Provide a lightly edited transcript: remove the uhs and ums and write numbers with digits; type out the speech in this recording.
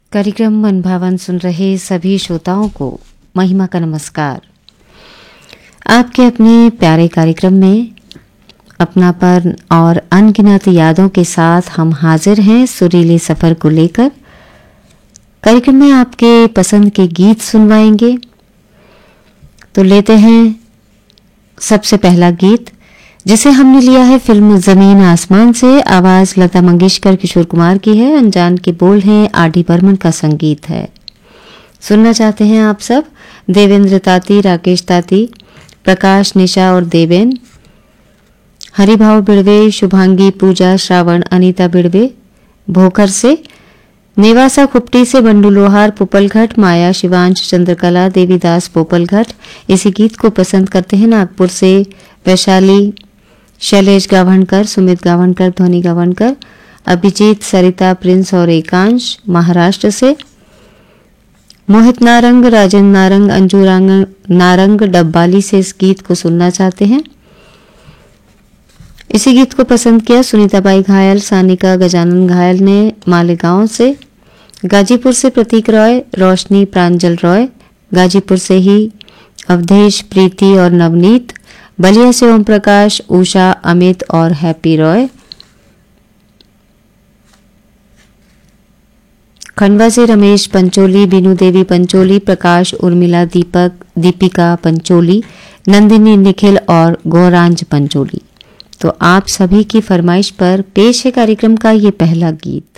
कार्यक्रम मन भावन सुन रहे सभी श्रोताओं को महिमा का नमस्कार। आपके अपने प्यारे कार्यक्रम में अपनापन और अनगिनत यादों के साथ हम हाजिर हैं सुरीले सफर को लेकर। कार्यक्रम में आपके पसंद के गीत सुनवाएंगे। तो लेते हैं सबसे पहला गीत, जिसे हमने लिया है फिल्म जमीन आसमान से। आवाज लता मंगेशकर, किशोर कुमार की है। अनजान के बोल हैं, आर.डी. बर्मन का संगीत है। सुनना चाहते हैं आप सब। देवेंद्र ताती, राकेश ताती, प्रकाश, निशा और देवेन, हरिभाव बिड़वे, शुभांगी, पूजा, श्रावण, अनीता बिड़वे भोकर से, नेवासा खुपटी से बंडू लोहार, पोपलघट, माया, शिवांश, चंद्रकला, देवीदास पोपलघट। इसी गीत को पसंद करते हैं नागपुर से वैशाली, शैलेश गावणकर, सुमित गावणकर, ध्वनि गावणकर, अभिजीत, सरिता, प्रिंस और एकांश महाराष्ट्र से, मोहित नारंग, राजेंद्र नारंग, अंजू नारंग डब्बाली से इस गीत को सुनना चाहते हैं। इसी गीत को पसंद किया सुनीताबाई घायल, सानिका गजानन घायल ने मालेगांव से, गाजीपुर से प्रतीक रॉय, रोशनी, प्रांजल रॉय, गाजीपुर से ही अवधेश, प्रीति और नवनीत, बलिया से ओम प्रकाश, उषा, अमित और हैप्पी रॉय, खंडवा से रमेश पंचोली, बीनू देवी पंचोली, प्रकाश, उर्मिला, दीपक, दीपिका पंचोली, नंदिनी, निखिल और गौरांज पंचोली। तो आप सभी की फरमाइश पर पेश है कार्यक्रम का ये पहला गीत।